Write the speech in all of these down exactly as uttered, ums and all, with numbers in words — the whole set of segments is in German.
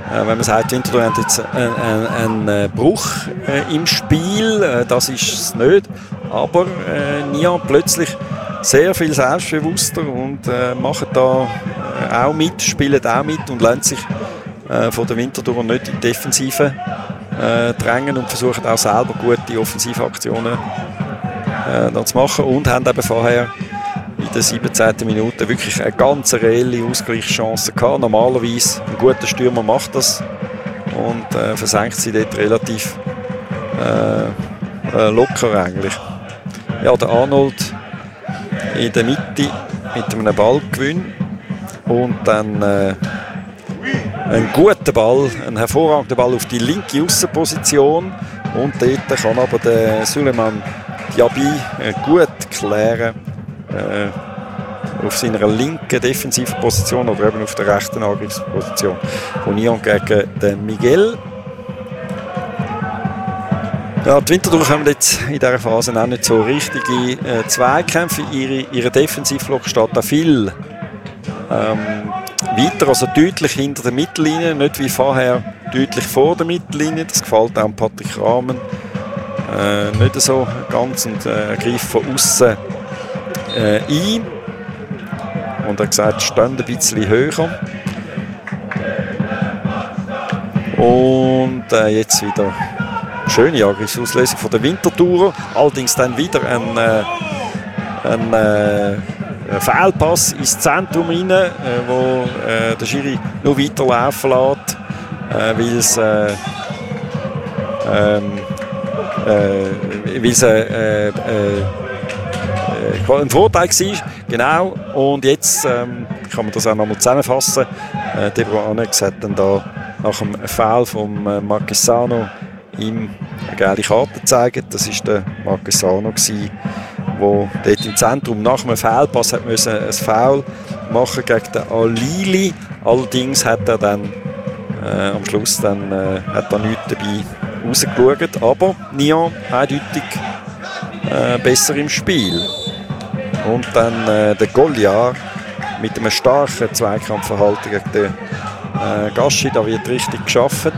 wenn man sagt, Winterthur hat jetzt einen, einen, einen Bruch äh, im Spiel, äh, das ist es nicht. Aber äh, Nyon plötzlich sehr viel selbstbewusster und äh, machen da äh, auch mit, spielen auch mit und lassen sich äh, von der Winterthur nicht in die Defensive äh, drängen und versuchen auch selber gute Offensivaktionen äh, dann zu machen und haben eben vorher in der siebzehnten Minute wirklich eine ganz reelle Ausgleichschance gehabt. Normalerweise ein guter Stürmer macht das und äh, versenkt sie dort relativ äh, äh, locker eigentlich. Ja, der Arnold in der Mitte mit einem Ballgewinn und dann äh, ein guter Ball, ein hervorragender Ball auf die linke Aussenposition und dort kann aber der Suleiman Diaby äh, gut klären äh, auf seiner linken Defensivposition oder eben auf der rechten Angriffsposition von Nyon gegen den Miguel. Ja, die Winterthur kommen jetzt in dieser Phase auch nicht so richtige äh, Zweikämpfe. Ihre, ihre Defensivblock steht da viel ähm, weiter, also deutlich hinter der Mittellinie, nicht wie vorher deutlich vor der Mittellinie. Das gefällt auch Patrick Rahmen äh, nicht so ganz und äh, greift von außen äh, ein. Und er hat gesagt, stehen ein bisschen höher. Und äh, jetzt wieder schöne Angriffsauslösung von der Winterthurer. Allerdings dann wieder ein, äh, ein äh, Fehlpass ins Zentrum rein, äh, wo äh, der Schiri noch weiterlaufen lässt, äh, weil es äh, ähm, äh, weil es äh, äh, äh, ein Vorteil war. Genau. Und jetzt ähm, kann man das auch noch mal zusammenfassen. Äh, Deborah Annex hat dann da nach dem Foul von äh, Marquesano ihm eine gelbe Karte gezeigt. Das war der Marquesano, der dort im Zentrum nach einem Fehlpass hat müssen ein Foul machen gegen den Alili. Allerdings hat er dann äh, am Schluss dann, äh, hat er nichts dabei rausgeschaut. Aber Nyon eindeutig äh, besser im Spiel. Und dann äh, der Goliard mit einem starken Zweikampfverhalten gegen den äh, Gaschi. Da wird richtig geschafft.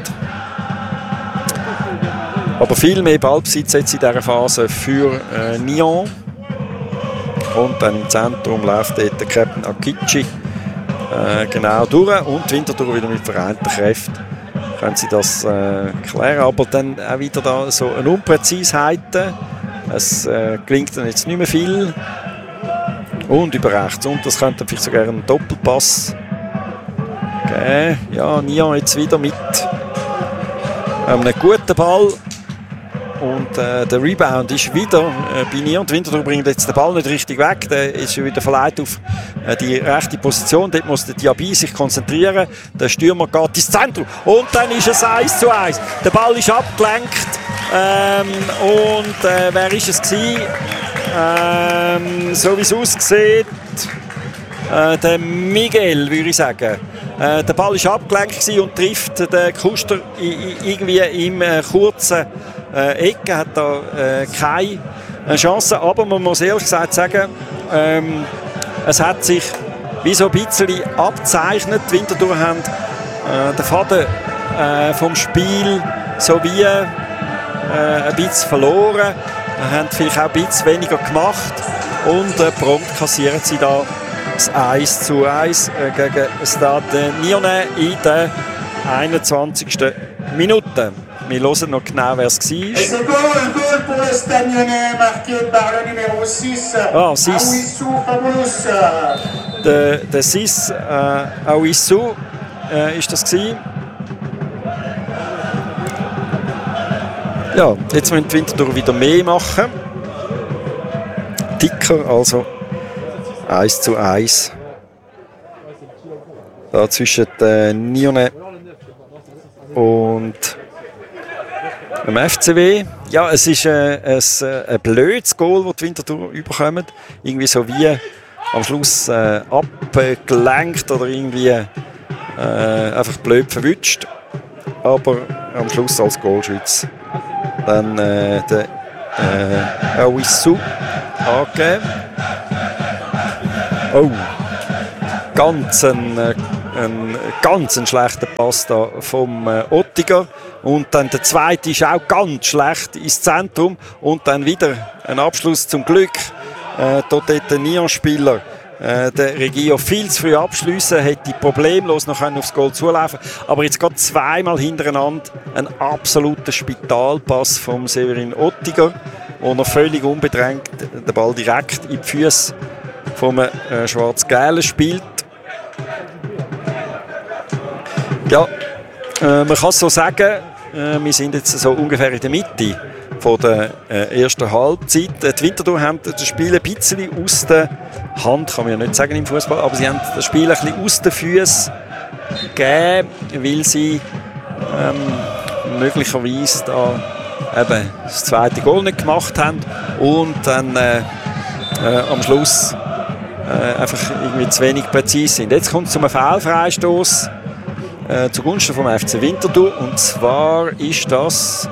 Aber viel mehr Ballbesitz jetzt in dieser Phase für äh, Nyon. Und dann im Zentrum läuft dort der Captain Akici äh, genau durch. Und die Winterthur wieder mit vereinten Kräften können sie das äh, klären. Aber dann auch wieder da so eine Unpräzisheit. Es äh, gelingt dann jetzt nicht mehr viel. Und über rechts. Und das könnte vielleicht sogar ein Doppelpass geben. Ja, Nyon jetzt wieder mit ähm, einem guten Ball. Und äh, der Rebound ist wieder äh, bei Nyon. Die Winterthur bringt jetzt den Ball nicht richtig weg. Der ist wieder verleiht auf äh, die rechte Position. Dort muss der Diaby sich konzentrieren. Der Stürmer geht ins Zentrum. Und dann ist es eins zu eins. Der Ball ist abgelenkt. Ähm, und äh, wer ist es gewesen? Ähm, so wie es aussieht, äh, der Miguel, würde ich sagen. Äh, der Ball war abgelenkt und trifft den Kuster irgendwie im äh, kurzen äh, Ecke. Hat da äh, keine Chance. Aber man muss ehrlich gesagt sagen, ähm, es hat sich wie so ein bisschen abzeichnet. Die Winterthur haben äh, den Faden äh, vom Spiel so wie äh, ein bisschen verloren. Haben vielleicht auch ein bisschen weniger gemacht und äh, prompt kassieren sie da das eins zu eins äh, gegen Stade Nyonnais in der einundzwanzigsten Minute. Wir hören noch genau, wer es war. Goal, Goal pour le Stade Nyonnais, marqué par le numéro six, ah, six. Awissou Fabulous. Der, der six äh, Awissou äh, ist das gewesen. Ja, jetzt müssen die Winterthur wieder mehr machen. Dicker, also eins zu eins. Da zwischen äh, Nyonnais und dem F C W. Ja, es ist äh, ein, äh, ein blödes Goal, das die Winterthur überkommen. Irgendwie so wie am Schluss äh, abgelenkt oder irgendwie äh, einfach blöd verwünscht. Aber am Schluss als Goalschütze dann äh, der äh, Awissou angegeben. Oh, ganz ein, äh, ein ganz ein schlechter Pass da vom äh, Ottiger. Und dann der zweite ist auch ganz schlecht ins Zentrum. Und dann wieder ein Abschluss zum Glück. Äh, dort hat der Nyon-Spieler äh, der Regio viel zu früh abschliessen, hätte problemlos noch aufs Goal zulaufen. Aber jetzt gerade zweimal hintereinander ein absoluter Spitalpass vom Severin Ottiger, wo er völlig unbedrängt den Ball direkt in die Füße vom äh, Schwarz-Gelben spielt. Ja, äh, man kann es so sagen, äh, wir sind jetzt so ungefähr in der Mitte von der äh, ersten Halbzeit. Die Winterthur haben das Spiel ein bisschen aus der Hand, kann man ja nicht sagen im Fußball, aber sie haben das Spiel ein bisschen aus den Füßen gegeben, weil sie ähm, möglicherweise da eben das zweite Goal nicht gemacht haben und dann äh, äh, am Schluss äh, einfach irgendwie zu wenig präzise sind. Jetzt kommt es zum Foulfreistoß äh, zugunsten vom F C Winterthur, und zwar ist das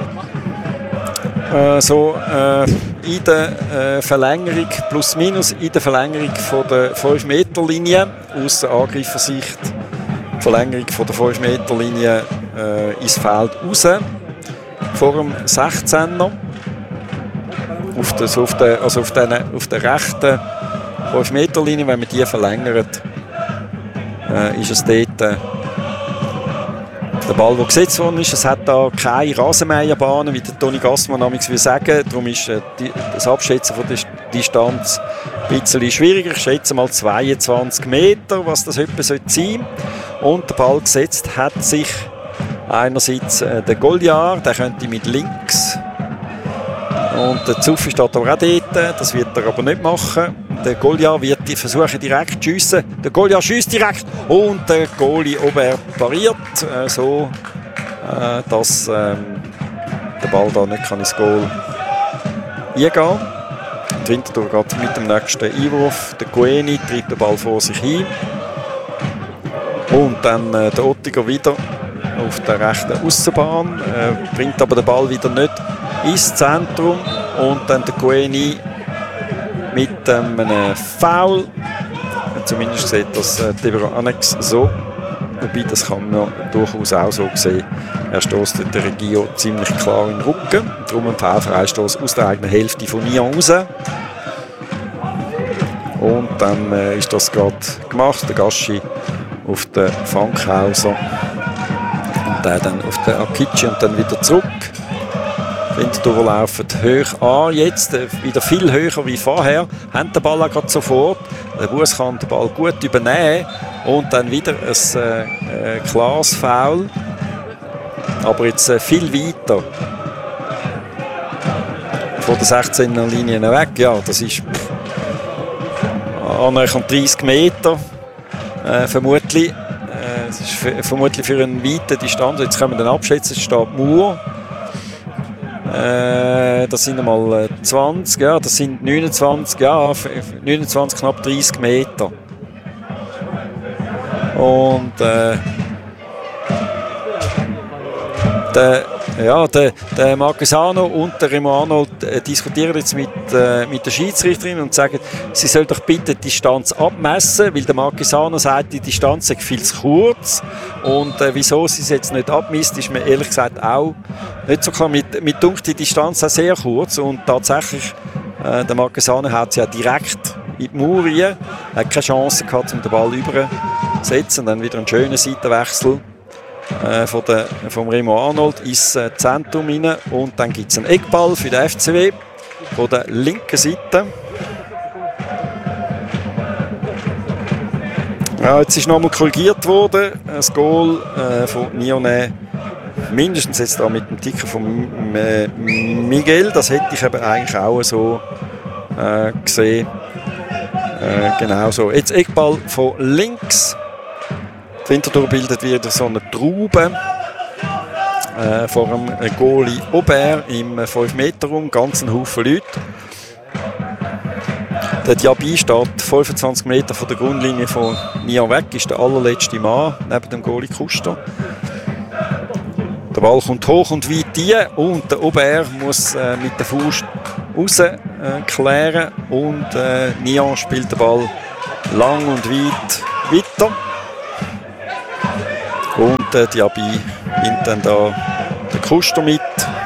Äh, so äh, in der äh, Verlängerung, plus minus in der Verlängerung von der fünf Meter Linie aus der Angreifersicht, Verlängerung von der fünf Meter Linie äh, ins Feld raus, vor dem sechzehner. Auf der, so auf der, also auf der, auf der rechten fünf Meter Linie, wenn man die verlängert, äh, ist es dort äh, der Ball, der gesetzt worden ist. Es hat da keine Rasenmäherbahnen, wie der Toni Gassmann manchmal will sagen. Darum ist äh, die, das Abschätzen von der Distanz ein bisschen schwieriger. Ich schätze mal zweiundzwanzig Meter, was das etwa sein sollte. Und der Ball gesetzt hat sich einerseits äh, der Goliath, der könnte mit links. Und der Zuffi steht aber auch dort, das wird er aber nicht machen. Der Goliath wird die versuchen direkt zu schiessen. Der Goliath schießt direkt und der Goalie Aubert pariert, äh, so äh, dass ähm, der Ball da nicht kann ins Goal eingehen kann. Die Winterthur geht mit dem nächsten Einwurf. Der Gueni treibt den Ball vor sich hin. Und dann äh, der Ottiger wieder auf der rechten Aussenbahn, äh, bringt aber den Ball wieder nicht ins Zentrum. Und dann der Gueni mit ähm, einem Foul. Zumindest sieht das äh, Deborah Annex so. Wobei, das kann man durchaus auch so sehen. Er stößt der Regio ziemlich klar in den Rücken. Darum ein Foulfreistoß aus der eigenen Hälfte von Nyon raus. Und dann äh, ist das gerade gemacht. Der Gaschi auf den Fankhauser. Und der dann auf den Akici und dann wieder zurück. Winterthur laufen hoch an, jetzt äh, wieder viel höher wie vorher, haben den Ball auch gerade sofort. Der Bus kann den Ball gut übernehmen und dann wieder ein äh, äh, klares Foul, aber jetzt äh, viel weiter von der sechzehner Linie weg. Ja, das ist annähernd dreißig Meter, äh, vermutlich. Äh, das ist vermutlich für eine weite Distanz. Jetzt können wir dann abschätzen, es steht Mauer. Äh, das sind einmal zwanzig, ja, das sind neunundzwanzig, ja, neunundzwanzig, knapp dreißig Meter. Und äh, der, ja, der, der Marquesano und der Remo Arnold äh, diskutieren jetzt mit, äh, mit der Schiedsrichterin und sagen, sie soll doch bitte die Distanz abmessen, weil der Marquesano sagt, die Distanz sei viel zu kurz. Und äh, wieso sie es jetzt nicht abmisst, ist mir ehrlich gesagt auch nicht so klar. Mit, mit dunkt die Distanz auch sehr kurz und tatsächlich, äh, der Marquesano hat sie ja direkt in die Mauer rein, hat keine Chance gehabt, um den Ball überzusetzen. Dann wieder einen schönen Seitenwechsel äh, von der, vom Remo Arnold ins äh, Zentrum rein. Und dann gibt es einen Eckball für den F C W von der linken Seite. Ja, jetzt ist nochmal korrigiert worden. Das Goal äh, von Nyonnais, mindestens jetzt da mit dem Ticker von äh, Miguel. Das hätte ich eben eigentlich auch so äh, gesehen. Äh, genau so. Jetzt Eckball von links. Die Winterthur bildet wieder so eine Traube äh, vor dem Goalie Aubert im fünf Meter Raum. Ganz ein Haufen Leute. Der Diaby steht fünfundzwanzig Meter von der Grundlinie von Nyon weg, ist der allerletzte Mann neben dem Goalie Kuster. Der Ball kommt hoch und weit rein und der Aubert muss äh, mit der Faust raus äh, klären und äh, Nyon spielt den Ball lang und weit weiter. Und äh, Diaby nimmt dann da den Kuster mit.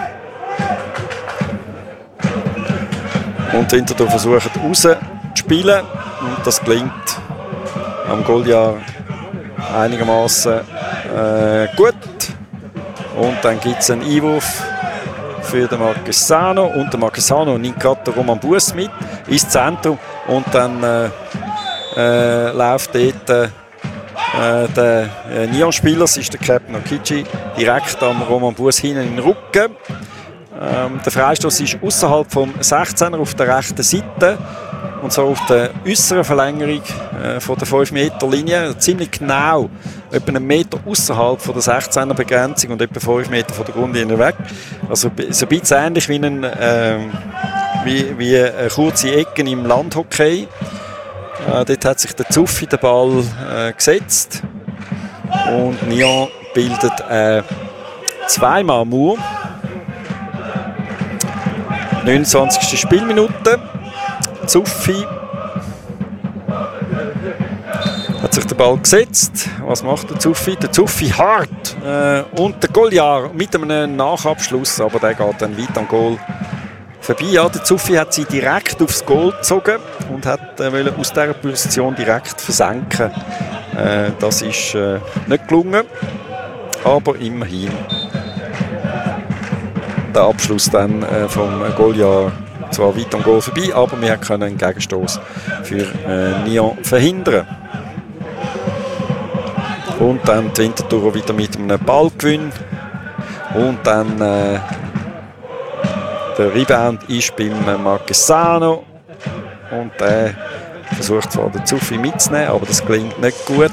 Und Winterthur versucht rauszuspielen. Und das gelingt am Goaljahr einigermaßen äh, gut. Und dann gibt es einen Einwurf für den Marquesano. Und der Marquesano nimmt gerade den Roman Buess mit ins Zentrum. Und dann äh, äh, läuft dort äh, der äh, Nyon-Spieler, das ist der Captain Akici, direkt am Roman Buess hinten in den Rücken. Ähm, der Freistoß ist außerhalb vom sechzehner auf der rechten Seite. Und so auf der äußeren Verlängerung äh, von der fünf Meter Linie, ziemlich genau, etwa einen Meter außerhalb von der sechzehner Begrenzung und etwa fünf Meter von der Grundlinie weg. Also so ein bisschen ähnlich wie, ein, äh, wie, wie eine kurze Ecken im Landhockey. Äh, dort hat sich der Zuffi den Ball äh, gesetzt und Nyon bildet äh, zweimal Mauer. neunundzwanzigste Spielminute. Zuffi hat sich den Ball gesetzt. Was macht der Zuffi? Der Zuffi hart äh, und der Goaljahr mit einem Nachabschluss, aber der geht dann weit am Goal vorbei. Ja, der Zuffi hat sie direkt aufs Goal gezogen und hat äh, wollte aus dieser Position direkt versenken. Äh, das ist äh, nicht gelungen, aber immerhin der Abschluss dann äh, vom Goaljahr zwar weit am Goal vorbei, aber wir können einen Gegenstoß für äh, Nyon verhindern. Und dann die Winterthur wieder mit einem Ballgewinn. Und dann äh, der Rebound ist beim Marquesano. Und der versucht zwar den Zuffi mitzunehmen, aber das klingt nicht gut.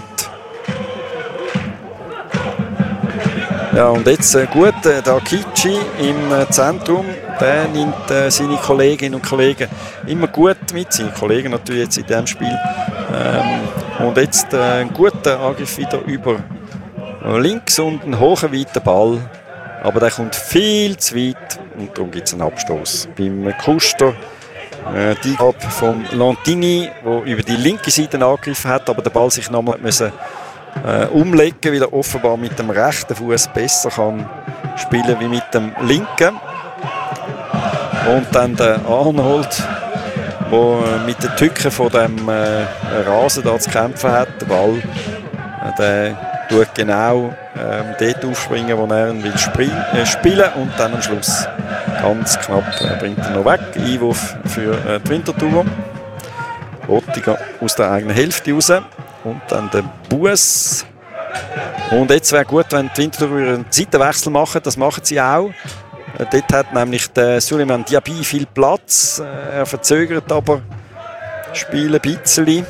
Ja, und jetzt äh, gut, äh, der Akici im äh, Zentrum, der nimmt äh, seine Kolleginnen und Kollegen immer gut mit, seine Kollegen natürlich jetzt in diesem Spiel. Ähm, und jetzt äh, ein guter Angriff wieder über links und ein hoher, weiter Ball. Aber der kommt viel zu weit und darum gibt es einen Abstoß. Beim Kuster äh, die Ab von Lantini, der über die linke Seite angegriffen hat, aber der Ball sich nochmal müssen Äh, umlegen, weil er offenbar mit dem rechten Fuß besser kann spielen wie mit dem linken. Und dann der Arnold, der mit den Tücken von dem äh, Rasen da zu kämpfen hat. Der Ball, äh, der tut genau äh, dort aufspringen, wo er will spiel äh, spielen und dann am Schluss ganz knapp äh, bringt er noch weg. Einwurf für äh, die Winterthur. Ottiger aus der eigenen Hälfte raus. Und dann der Buess. Und jetzt wäre gut, wenn die Winterthur einen Seitenwechsel machen. Das machen sie auch. Äh, dort hat nämlich der Souleymane Diaby viel Platz. Äh, er verzögert aber das Spiel ein bisschen.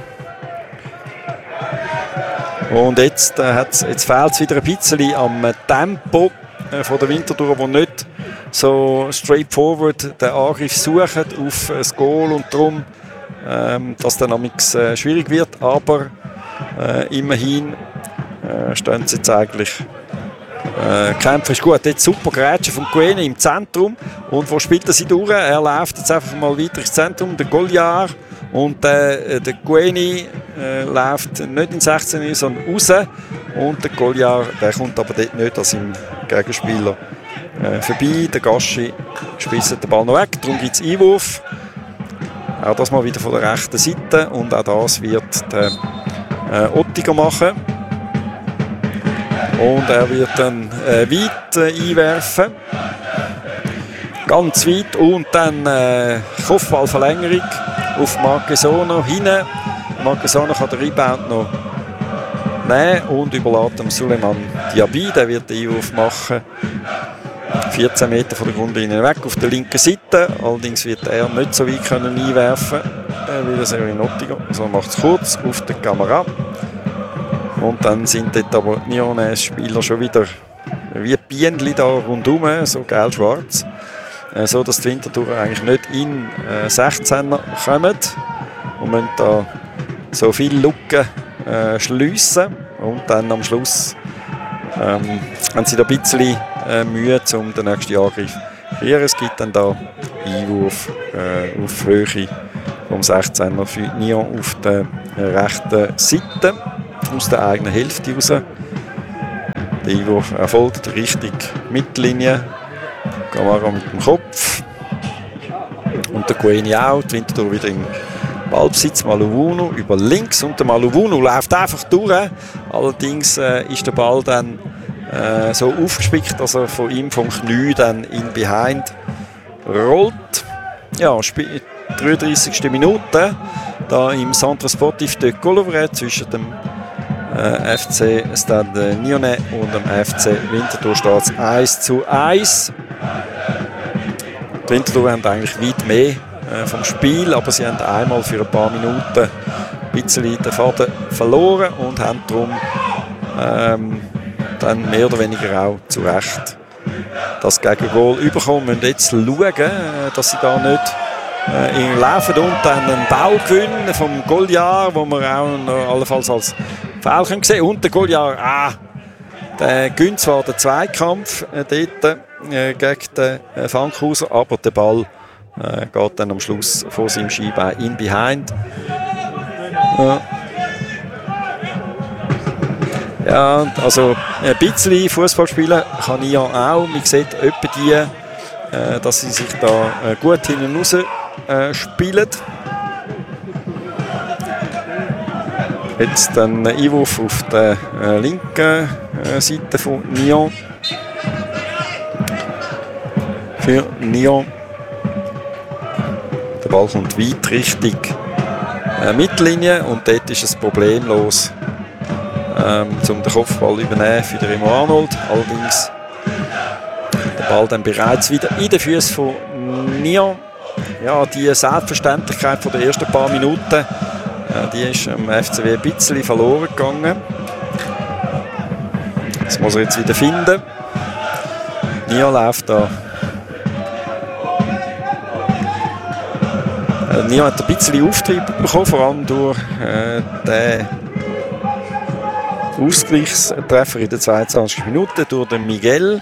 Und jetzt, äh, jetzt fehlt es wieder ein bisschen am Tempo äh, von der Winterthur, wo nicht so straightforward den Angriff suchen auf das Goal und darum Ähm, dass dann amigs äh, schwierig wird, aber äh, immerhin äh, stehen sie jetzt eigentlich äh, Kämpfe ist gut. Jetzt super Grätsche von Gueni im Zentrum und wo spielt er sie durch? Er läuft jetzt einfach mal weiter ins Zentrum, der Goaljahr und äh, der Gueni äh, läuft nicht in sechzehn, sondern raus und der Goaljahr, der kommt aber dort nicht an seinem Gegenspieler äh, vorbei. Der Gaschi spitzt den Ball noch weg, darum gibt es Einwurf. Auch das mal wieder von der rechten Seite und auch das wird der äh, Ottiger machen. Und er wird dann äh, weit äh, einwerfen. Ganz weit und dann äh, Kopfballverlängerung auf Marquesano hinten. Marquesano kann den Rebound noch nehmen und überlässt dem Souleymane Diaby. Der wird den Einwurf machen. vierzehn Meter von der Grundlinie weg auf der linken Seite. Allerdings wird er nicht so weit können einwerfen können, weil er sehr in Ottiger. Also macht es kurz auf der Kamera. Und dann sind dort aber die Nyon-Spieler schon wieder wie Bienen da rundherum, so gelb-schwarz. So dass die Winterthur eigentlich nicht in äh, sechzehner kommen. Und müssen da so viele Lücken äh, schliessen. Und dann am Schluss ähm, haben sie da ein bisschen äh, Mühe, um den nächsten Angriff zu kreieren. Es gibt dann da Einwurf äh, auf Höhe vom sechzehner für Nyon auf der rechten Seite, aus der eigenen Hälfte raus. Der Einwurf erfolgt Richtung Mittellinie. Camara mit dem Kopf. Und der Gueni auch. Die Winterthur wieder im Ballbesitz. Maluwunu über links. Und der Maluwunu läuft einfach durch. Allerdings äh, ist der Ball dann äh, so aufgespickt, dass er von ihm vom Knie dann in Behind rollt. Ja, dreiunddreißigste Minute. Da im Centre Sportif de Collovret zwischen dem äh, F C Stade Nyonnais und dem F C Winterthur steht es eins zu eins. Die Winterthur haben eigentlich weit mehr äh, vom Spiel, aber sie haben einmal für ein paar Minuten ein bisschen den Faden verloren und haben darum ähm, dann mehr oder weniger auch zu Recht das Gegengol bekommen. Wir müssen jetzt schauen, dass sie da nicht äh, laufen und dann einen Ballgewinn vom Goliar, wo wir auch noch allenfalls als Foul sehen können. Und der Goliar, ah, der gewinnt zwar den Zweikampf äh, dort äh, gegen den äh, Fankhauser, aber der Ball äh, geht dann am Schluss vor seinem Schienbein in Behind. Ja. Ja, also ein bisschen Fußball spielen kann ich ja auch. Man sieht etwa die, äh, dass sie sich da äh, gut hinten raus äh, spielen. Jetzt ein Einwurf auf der äh, linken äh, Seite von Nyon. Für Nyon. Der Ball kommt weit Richtung äh, Mittellinie und dort ist es problemlos, Ähm, um den Kopfball übernehmen für den Remo Arnold. Allerdings der Ball dann bereits wieder in den Füßen von Nyon. Ja, die Selbstverständlichkeit von der ersten paar Minuten, äh, die ist am F C W ein bisschen verloren gegangen. Das muss er jetzt wieder finden. Nyon läuft da. Äh, Nyon hat ein bisschen Auftrieb bekommen, vor allem durch äh, den Ausgleichstreffer in der zweiundzwanzigsten Minute durch den Miguel.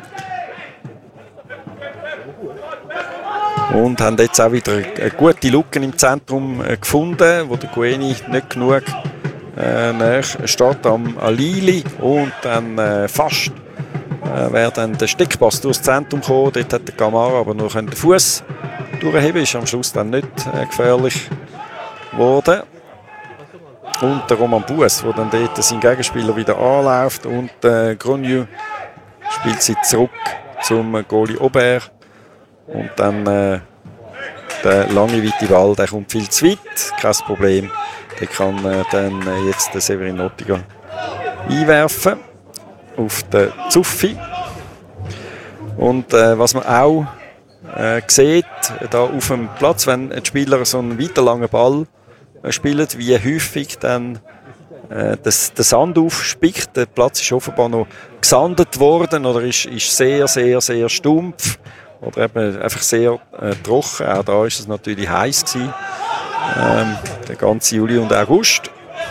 Und haben jetzt auch wieder eine gute Lücke im Zentrum gefunden, wo der Gueni nicht genug äh, näher steht am Alili. Und dann äh, fast äh, wäre dann der Steckpass durchs Zentrum gekommen. Dort hat der Camara aber noch den Fuß durchheben. Ist am Schluss dann nicht äh, gefährlich geworden. Und der Roman Buess, der dann dort seinen Gegenspieler wieder anläuft. Und äh, Grenier spielt sie zurück zum Goalie Aubert. Und dann äh, der lange, weite Ball, der kommt viel zu weit. Kein Problem. Der kann äh, dann äh, jetzt den Severin Nottiga einwerfen auf den Zuffi. Und äh, was man auch äh, sieht, da auf dem Platz, wenn ein Spieler so einen weiter langen Ball spielt, wie häufig dann äh, das, der Sand aufspickt. Der Platz ist offenbar noch gesandet worden oder ist, ist sehr, sehr, sehr stumpf oder eben einfach sehr äh, trocken. Auch da war es natürlich heiß gewesen, ähm, der ganze Juli und August.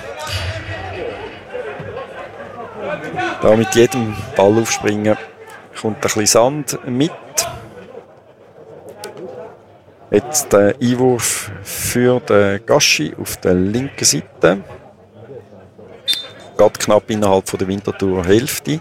Da mit jedem Ball aufspringen kommt ein bisschen Sand mit. Jetzt der Einwurf für den Gaschi auf der linken Seite. Geht knapp innerhalb von der Winterthur Hälfte.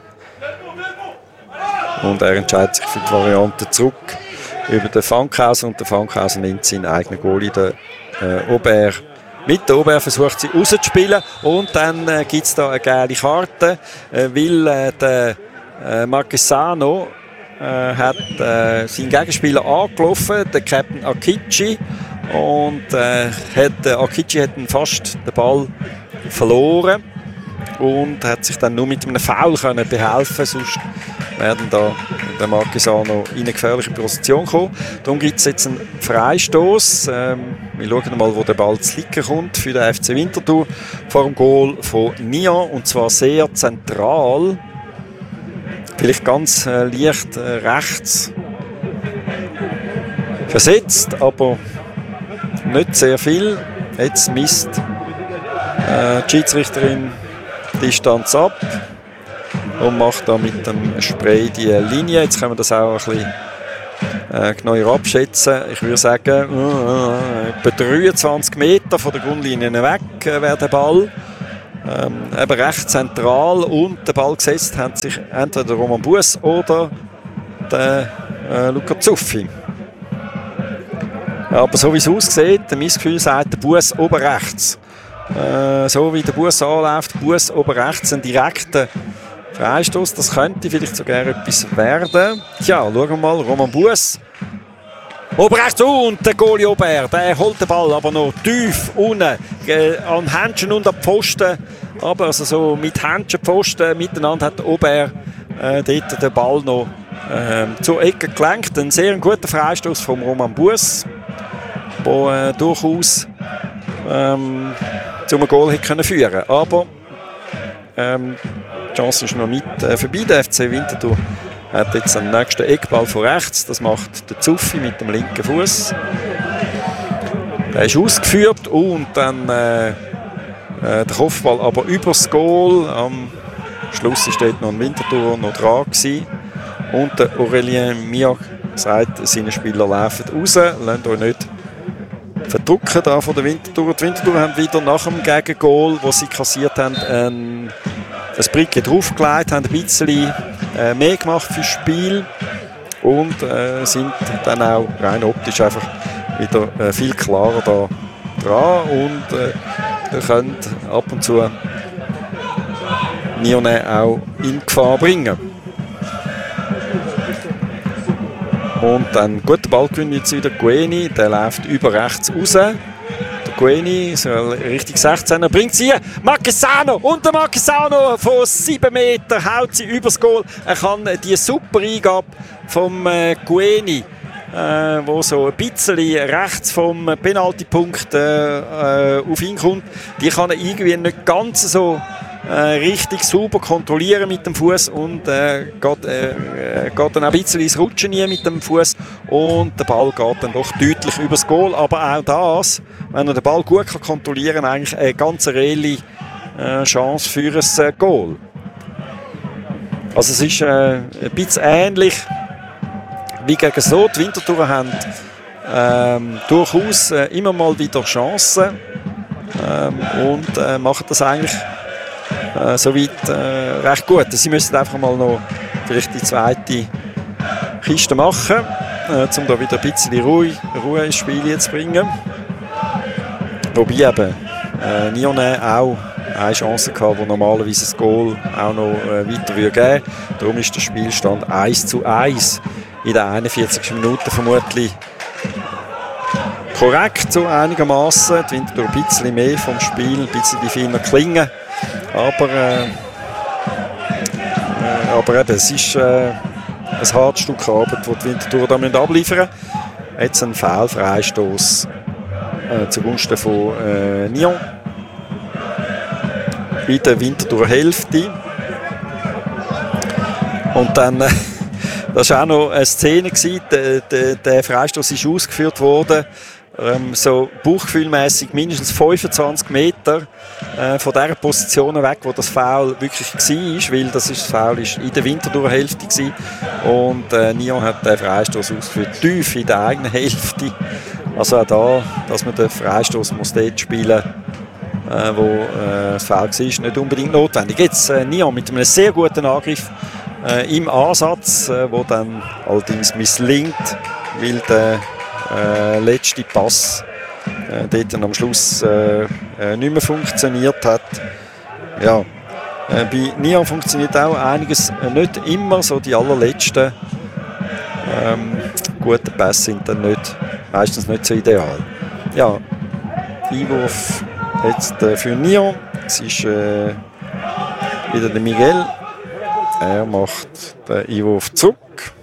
Und er entscheidet sich für die Variante zurück über den Fankhauser. Und der Fankhauser nimmt seinen eigenen Goalie, den äh, Aubert, mit. Der Aubert versucht sie rauszuspielen. Und dann äh, gibt es da eine geile Karte, äh, weil äh, der äh, Marquesano Äh, hat äh, seinen Gegenspieler angelaufen, der Captain Akici, und äh, hat, äh, Akici hat fast den Ball verloren und hat sich dann nur mit einem Foul können behelfen, sonst werden da der Marquesano in eine gefährliche Position kommen. Darum gibt es jetzt einen Freistoß. Ähm, wir schauen mal, wo der Ball zu liegen kommt für den F C Winterthur vor dem Goal von Nyon, und zwar sehr zentral. Vielleicht ganz äh, leicht äh, rechts versetzt, aber nicht sehr viel. Jetzt misst äh, die Schiedsrichterin die Distanz ab und macht da mit dem Spray die Linie. Jetzt können wir das auch ein bisschen äh, genauer abschätzen. Ich würde sagen, äh, etwa dreiundzwanzig Meter von der Grundlinie weg äh, wäre der Ball. ähm, eben recht zentral und den Ball gesetzt haben sich entweder der Roman Buess oder der äh, Luca Zuffi. Ja, aber so wie es aussieht, mein Gefühl sagt der Buess oben rechts. Äh, so wie der Buess anläuft, Buess oben rechts, ein direkter Freistoß, das könnte vielleicht sogar etwas werden. Tja, schauen wir mal, Roman Buess. Oben rechts und der Goalie Aubert, der holt den Ball aber noch tief unten, äh, an Händchen und an Pfosten. Aber also so mit Händchen Pfosten miteinander hat Aubert äh, dort den Ball noch äh, zur Ecke gelenkt. Ein sehr guter Freistoß von Roman Buess, der äh, durchaus ähm, zum Goal hätte können führen. Aber ähm, die Chance ist noch nicht äh, vorbei. Der F C Winterthur hat jetzt den nächsten Eckball von rechts. Das macht der Zuffi mit dem linken Fuß. Der ist ausgeführt und dann äh, äh, der Kopfball aber übers Goal. Am Schluss war dort noch ein Winterthur noch dran gewesen. Und der Aurélien Miach sagt, seine Spieler laufen raus, lasst euch nicht verdrücken da von der Winterthur. Die Winterthur haben wieder nach dem Gegengol, das sie kassiert haben, ein, ein Bricke draufgelegt, haben ein bisschen äh, mehr gemacht fürs Spiel und äh, sind dann auch rein optisch einfach wieder äh, viel klarer da dran und äh, können ab und zu Nyonnais auch in Gefahr bringen. Und dann guter Ballgewinn jetzt wieder Gueni, der läuft über rechts raus. Der Gueni, so richtig sechzehner, bringt sie hier. Marquesano und der Marquesano von sieben Metern haut sie übers Goal. Er kann die super Eingabe vom äh, Gueni, äh, wo so ein bisschen rechts vom Penaltypunkt äh, äh, auf ihn kommt, die kann er irgendwie nicht ganz so Äh, richtig sauber kontrollieren mit dem Fuß und äh, geht, äh, geht dann auch ein bisschen ins Rutschen hier mit dem Fuß und der Ball geht dann doch deutlich übers Goal. Aber auch das, wenn er den Ball gut kann kontrollieren kann, eigentlich eine ganz reelle äh, Chance für ein äh, Goal. Also es ist äh, ein bisschen ähnlich wie gegen so. Die Winterthurer haben ähm, durchaus äh, immer mal wieder Chancen ähm, und äh, machen das eigentlich Äh, soweit äh, recht gut. Sie müssen einfach mal noch vielleicht die zweite Kiste machen, äh, um da wieder ein bisschen Ruhe, Ruhe ins Spiel zu bringen. Wobei eben äh, Nyonnais auch eine Chance hatte, die normalerweise das Goal auch noch äh, weiter geben würde. Darum ist der Spielstand eins zu eins in den einundvierzigsten Minuten vermutlich korrekt, so einigermaßen. Die Winterthur ein bisschen mehr vom Spiel, ein bisschen die feiner klingen. Aber, äh, äh, aber eben, es ist äh, ein hartes Stück Arbeit, das die Winterthur da abliefern müssen. Jetzt ein Foul-Freistoß äh, zugunsten von äh, Nyon. In der Winterthur Hälfte. Und dann, äh, das war auch noch eine Szene gewesen, der, der, der Freistoß ist ausgeführt worden. Ähm, so bauchgefühlmässig mindestens fünfundzwanzig Meter äh, von der Position weg, wo das Foul wirklich war, weil das, ist, das Foul ist in der Winterthur-Hälfte war und äh, Nyon hat den Freistoß ausgeführt, tief in der eigenen Hälfte. Also auch da, dass man den Freistoß muss dort spielen, äh, wo äh, das Foul war, ist nicht unbedingt notwendig. Jetzt äh, Nyon mit einem sehr guten Angriff äh, im Ansatz, äh, wo dann allerdings misslingt, weil der Äh, letzte Pass äh, dort am Schluss äh, äh, nicht mehr funktioniert hat. Ja, äh, bei Nyon funktioniert auch einiges äh, nicht immer, so die allerletzten ähm, guten Pässe sind dann nicht, meistens nicht so ideal. Ja, Einwurf jetzt äh, für Nyon. Es ist äh, wieder der Miguel. Er macht den Einwurf zurück.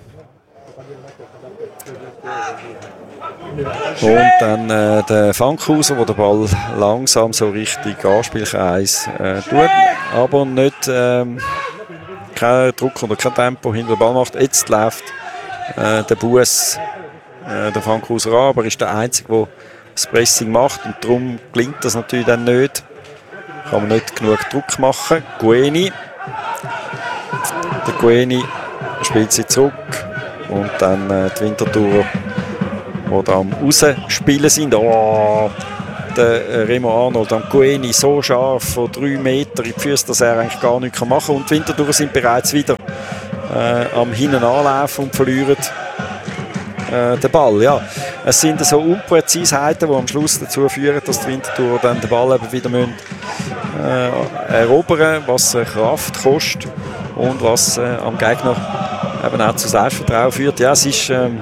Und dann äh, der Fankhauser, der den Ball langsam so richtig Anspielkreis äh, tut, aber nicht ähm, kein Druck oder kein Tempo hinter den Ball macht. Jetzt läuft äh, der Buess äh, der Fankhauser an, aber er ist der Einzige, der das Pressing macht und darum gelingt das natürlich dann nicht. Kann man nicht genug Druck machen. Gueni. Der Gueni spielt sie zurück und dann äh, die Winterthur, die da am Rausspielen sind. Oh, der Remo Arnold am Coeni so scharf von drei Meter in die Füße, dass er eigentlich gar nichts machen kann. Und die Winterthurer sind bereits wieder äh, am Hinein anlaufen und verlieren äh, den Ball. Ja, es sind so Unpräzisheiten, die am Schluss dazu führen, dass die Winterthurer dann den Ball eben wieder müssen, äh, erobern, was äh, Kraft kostet und was äh, am Gegner eben auch zu Selbstvertrauen führt. Ja, es ist ähm,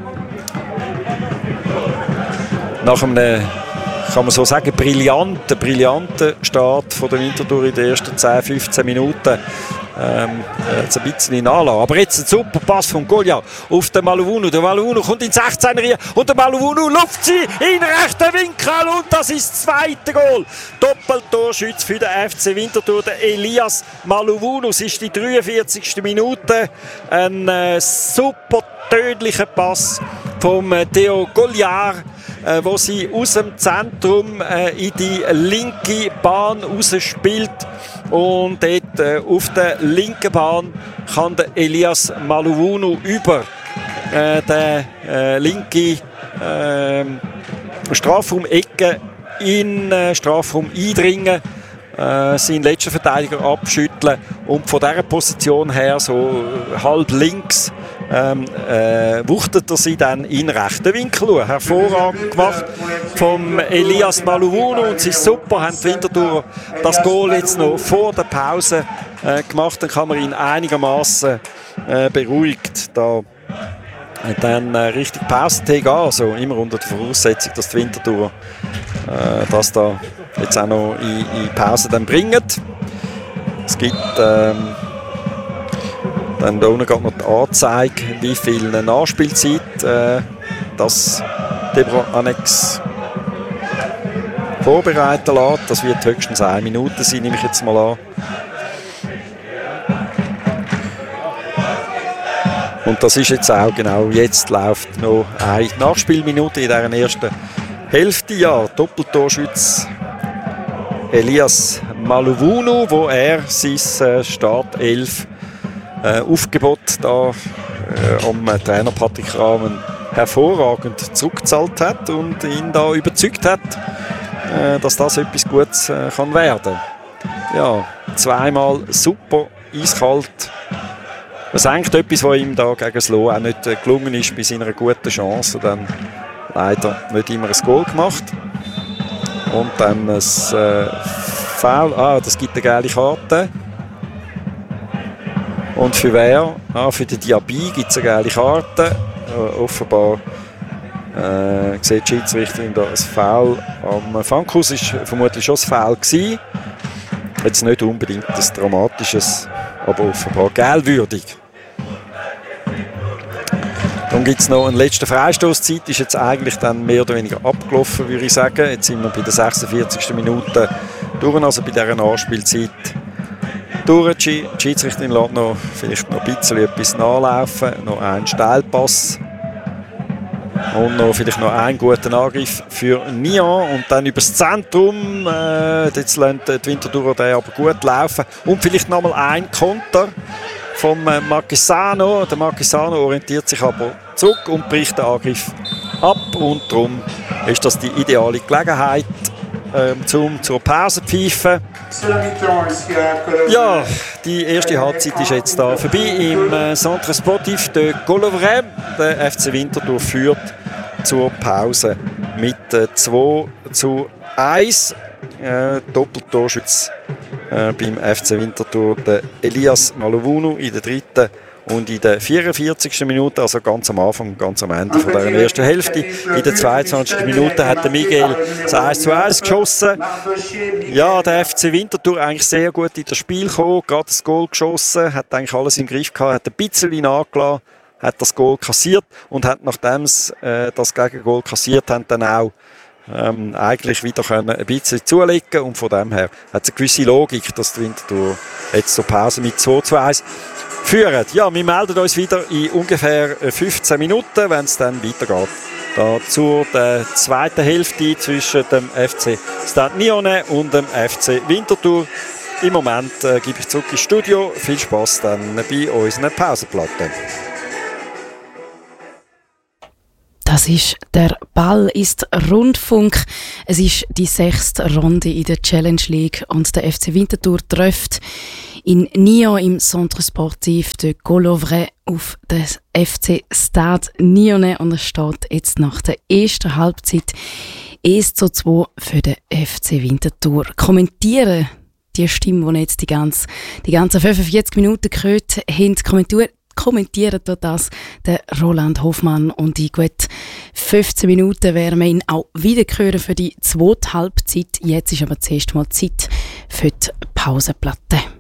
nach einem, kann man so sagen, brillanten, brillanten Start von der Winterthur in den ersten zehn, fünfzehn Minuten ähm, jetzt ein bisschen nachlassen. Aber jetzt ein super Pass von Golja auf den Maluwunu. Der Maluwunu kommt in sechzehner Reihe und der Maluwunu luft sie in rechten Winkel und das ist das zweite Goal. Doppeltorschütze für den F C Winterthur, der Elias Maluwunu. Es ist die dreiundvierzigste Minute. Ein äh, super tödlicher Pass vom äh, Theo Goljar, äh, wo sie aus dem Zentrum äh, in die linke Bahn rausspielt. Und dort äh, auf der linken Bahn kann der Elias Maluwunu über äh, den äh, linke äh, Strafraum-Ecke in den äh, Strafraum eindringen, äh, seinen letzten Verteidiger abschütteln und von dieser Position her so halb links ähm, äh, wuchtet er sie dann in rechten Winkel. Hervorragend gemacht vom Elias Maluwunu und es ist super, haben die Winterthur das Goal jetzt noch vor der Pause äh, gemacht, dann kann man ihn einigermaßen äh, beruhigt da dann äh, richtig Pause gehen, also immer unter der Voraussetzung, dass die Winterthur äh, das da jetzt auch noch in, in Pause dann bringen. Es gibt ähm, dann da unten noch die Anzeige, wie viel Nachspielzeit äh, das Deborah Annex vorbereiten lässt. Das wird höchstens eine Minute sein, nehme ich jetzt mal an. Und das ist jetzt auch genau, jetzt läuft noch eine Nachspielminute in dieser ersten Hälfte. Ja, Doppeltorschütze Elias Maluwunu, wo er sein äh, Startelf äh, Aufgebot da äh, am äh, Trainer Patrick Rahmen hervorragend zurückgezahlt hat und ihn da überzeugt hat, äh, dass das etwas Gutes äh, kann werden. Ja, zweimal super eiskalt. Das ist eigentlich etwas, was ihm da gegen Slo auch nicht äh, gelungen ist bei seiner guten Chance. Dann leider nicht immer ein Goal gemacht. Und dann ein äh, Foul. Ah, das gibt eine geile Karte. Und für wer? Ah, für den Diaby gibt es eine geile Karte. Äh, offenbar äh, sieht die Schiedsrichterin da ein Foul am Fankus. Ist vermutlich schon ein Foul gewesen. Jetzt nicht unbedingt ein dramatisches, aber offenbar gelbwürdig. Dann gibt es noch einen letzten Freistoß. Die Zeit ist jetzt eigentlich dann mehr oder weniger abgelaufen, würde ich sagen. Jetzt sind wir bei der sechsundvierzigsten Minute durch, also bei dieser Nachspielzeit durch. Die Schiedsrichterin lässt noch vielleicht noch ein bisschen etwas nachlaufen. Noch einen Steilpass. Und noch vielleicht noch einen guten Angriff für Nyon. Und dann übers Zentrum. Äh, jetzt lässt die Winterthur den aber gut laufen. Und vielleicht noch mal ein Konter vom äh, Marquesano. Der Marquesano orientiert sich aber zurück und bricht den Angriff ab. Und darum ist das die ideale Gelegenheit äh, zum, zur Pause zu pfeifen. Ja, die erste Halbzeit ist jetzt da vorbei im äh, Centre Sportif de Collovray. Der F C Winterthur führt zur Pause mit äh, zwei zu eins. Äh, Doppeltorschütze äh, beim F C Winterthur, der Elias Maluwunu in der dritten und in der vierundvierzigsten Minute, also ganz am Anfang, ganz am Ende von der ersten Hälfte. In der zweiundzwanzigsten Minute hat der Miguel das eins zu eins geschossen. Ja, der F C Winterthur eigentlich sehr gut in das Spiel gekommen, gerade das Goal geschossen, hat eigentlich alles im Griff gehabt, hat ein bisschen nachgelassen, hat das Goal kassiert und hat, nachdem sie äh, das Gegengoal kassiert haben, dann auch ähm, eigentlich wieder können ein bisschen zulegen, und von dem her hat es eine gewisse Logik, dass die Winterthur jetzt zur Pause mit zwei zu eins führen. Ja, wir melden uns wieder in ungefähr fünfzehn Minuten, wenn es dann weitergeht. Da zur der zweiten Hälfte zwischen dem F C Stade Nyonnais und dem F C Winterthur. Im Moment äh, gebe ich zurück ins Studio. Viel Spass dann bei unseren Pausenplatten. Das ist der Ball ist Rundfunk. Es ist die sechste Runde in der Challenge League und der F C Winterthur trifft in Nyon im Centre Sportif de Collovray auf den F C Stade Nyonnais und es steht jetzt nach der ersten Halbzeit eins zu zwei für den F C Winterthur. Kommentieren die Stimme, die jetzt die ganze, die ganzen fünfundvierzig Minuten gehört haben, kommentieren Kommentieren tut das der Roland Hoffmann und in gut fünfzehn Minuten werden wir ihn auch wieder hören für die zweite Halbzeit. Jetzt ist aber zuerst mal Zeit für die Pausenplatte.